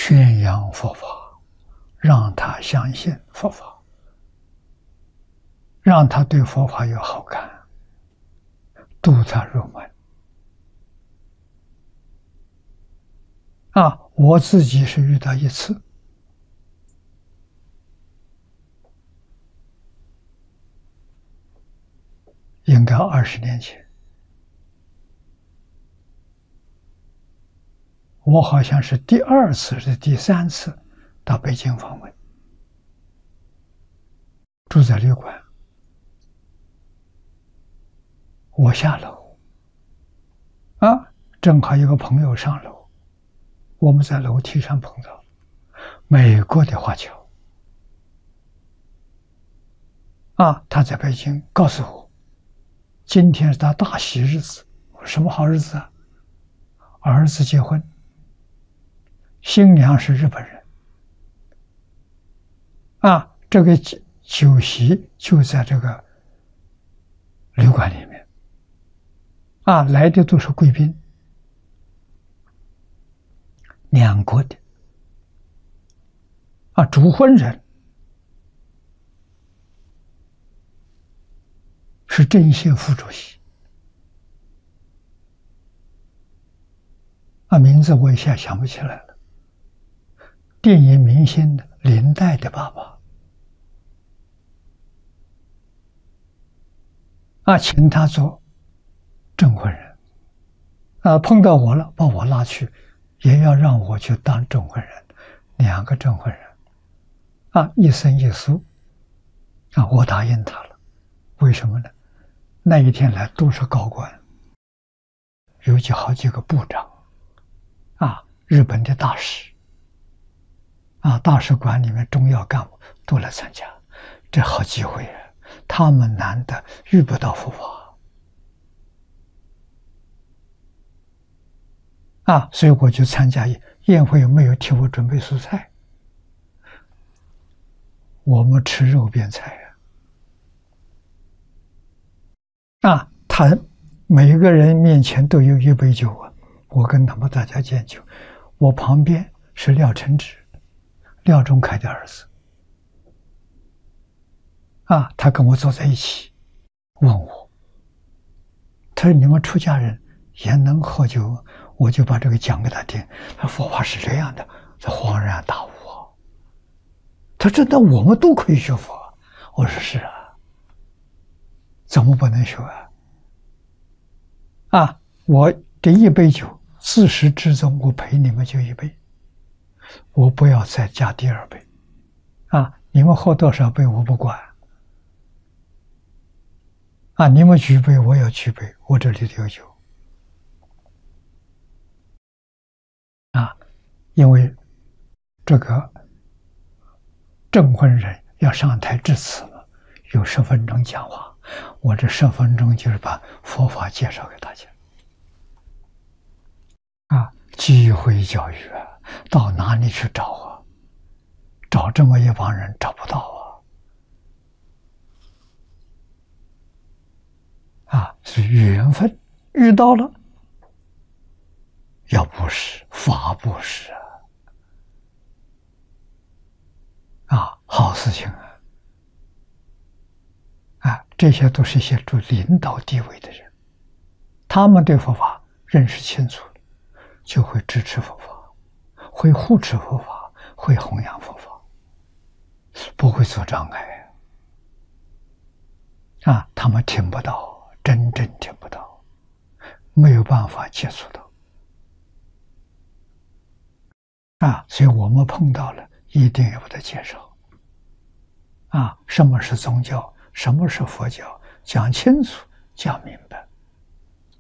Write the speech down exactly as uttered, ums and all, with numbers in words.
宣扬佛法，让他相信佛法，让他对佛法有好感，度他入门。啊，我自己是遇到一次，应该二十年前，我好像是第二次是第三次到北京访问，住在旅馆，我下楼，啊，正好有个朋友上楼，我们在楼梯上碰到美国的华侨，啊，他在北京告诉我，今天是他大喜日子。我说什么好日子啊？儿子结婚，新娘是日本人，啊，这个酒席就在这个旅馆里面，啊，来的都是贵宾，两国的，啊，主婚人是政协副主席，啊，名字我一下想不起来了。电影明星的林黛的爸爸，啊，请他做证婚人，啊，碰到我了，把我拉去，也要让我去当证婚人，两个证婚人，啊，一生一俗，啊，我答应他了。为什么呢？那一天来都是高官，有几好几个部长，啊，日本的大使，啊，大使馆里面重要干部都来参加，这好机会啊！他们难得遇不到佛法，啊，所以我就参加宴会，没有替我准备素菜，我们吃肉边菜啊！啊，他每个人面前都有一杯酒啊，我跟他们大家敬酒，我旁边是廖承志，廖仲恺的儿子，啊，他跟我坐在一起，问我，他说你们出家人也能喝酒？我就把这个讲给他听，他说佛法是这样的，他恍然大悟啊。他说真的，我们都可以学佛。我说是啊，怎么不能学啊？啊，我这一杯酒，自始至终我陪你们就一杯，我不要再加第二杯，啊，你们喝多少杯我不管，啊，你们举杯我要举杯，我这里有酒，啊，因为这个证婚人要上台致辞嘛，有十分钟讲话，我这十分钟就是把佛法介绍给大家，啊，机会教育啊，到哪里去找啊？找这么一帮人找不到啊！啊，是缘分遇到了，要布施，法布施啊！啊，好事情啊！啊，这些都是一些住领导地位的人，他们对佛法认识清楚了，就会支持佛法，会护持佛法，会弘扬佛法，不会做障碍啊！他们听不到，真正听不到，没有办法接触到啊！所以我们碰到了，一定要把它介绍啊！什么是宗教？什么是佛教？讲清楚，讲明白。